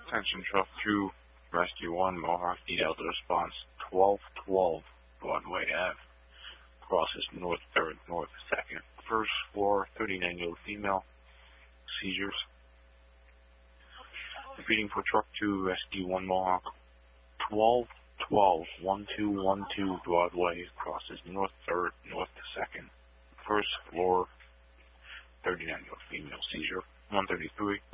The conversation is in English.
Attention truck 2, Rescue 1, Mohawk, detailed response 1212 Broadway Ave. Crosses North 3rd, North 2nd. First floor, 39-year-old female. Seizures. Repeating for truck 2, Rescue 1, Mohawk. 1212 Broadway. Crosses North 3rd, North 2nd. First floor, 39-year-old female. Seizure. 133.